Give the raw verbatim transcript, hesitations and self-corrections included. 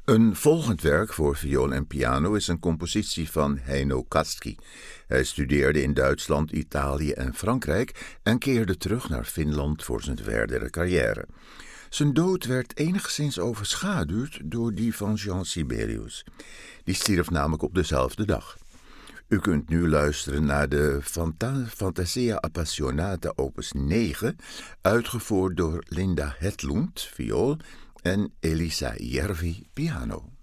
Een volgend werk voor viool en piano is een compositie van Heino Kaski. Hij studeerde in Duitsland, Italië en Frankrijk en keerde terug naar Finland voor zijn verdere carrière. Zijn dood werd enigszins overschaduwd door die van Jean Sibelius. Die stierf namelijk op dezelfde dag. U kunt nu luisteren naar de Fanta- Fantasia Appassionata opus negen, uitgevoerd door Linda Hedlund, viool, en Elisa Järvi, piano.